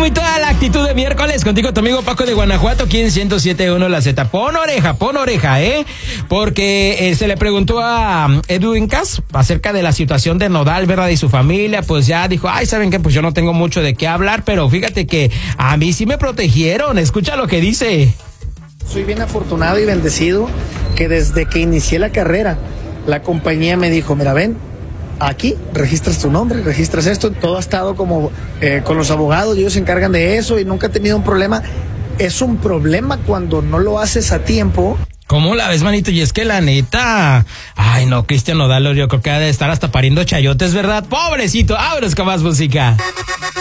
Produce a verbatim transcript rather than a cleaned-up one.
ánimo y toda la actitud de miércoles. Contigo tu amigo Paco de Guanajuato, aquí en ciento siete punto uno La Z. Pon oreja, pon oreja, ¿eh? Porque eh, se le preguntó a Edwin Cass acerca de la situación de Nodal, ¿verdad? Y su familia, pues ya dijo, ay, ¿saben qué? Pues yo no tengo mucho de qué hablar, pero fíjate que a mí sí me protegieron. Escucha lo que dice. Soy bien afortunado y bendecido que desde que inicié la carrera, la compañía me dijo, mira, ven, aquí registras tu nombre, registras esto, todo ha estado como eh, con los abogados, ellos se encargan de eso y nunca he tenido un problema. Es un problema cuando no lo haces a tiempo. ¿Cómo la ves, manito? Y es que la neta, ay no, Cristian Nodal, yo creo que ha de estar hasta pariendo chayotes, ¿verdad? Pobrecito, vámonos con más música.